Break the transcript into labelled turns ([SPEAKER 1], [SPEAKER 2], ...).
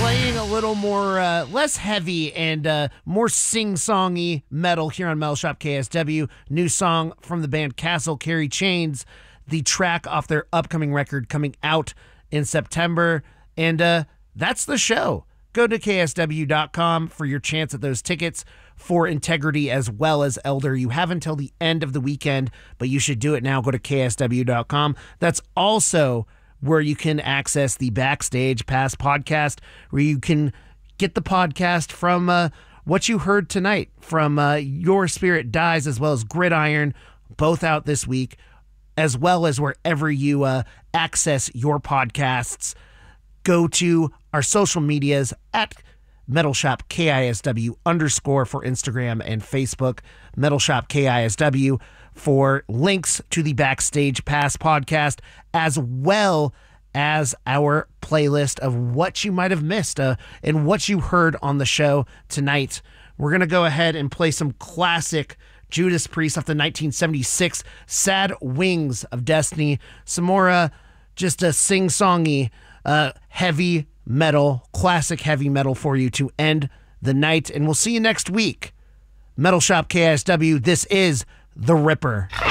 [SPEAKER 1] playing a little more, less heavy and more sing-songy metal here on Metal Shop KSW. New song from the band Castle Carry Chains, the track off their upcoming record coming out in September. And that's the show. Go to KSW.com for your chance at those tickets for Integrity as well as Elder. You have until the end of the weekend, but you should do it now. Go to KSW.com. That's also where you can access the Backstage Pass podcast, where you can get the podcast from what you heard tonight from Your Spirit Dies as well as Gridiron, both out this week, as well as wherever you access your podcasts. Go to our social medias at Metal Shop KISW _ for Instagram and Facebook, Metal Shop KISW for links to the Backstage Pass podcast, as well as our playlist of what you might have missed and what you heard on the show tonight. We're going to go ahead and play some classic Judas Priest off the 1976 Sad Wings of Destiny. Some more just a sing-songy heavy metal, classic heavy metal for you to end the night. And we'll see you next week. Metal Shop KSW, this is The Ripper.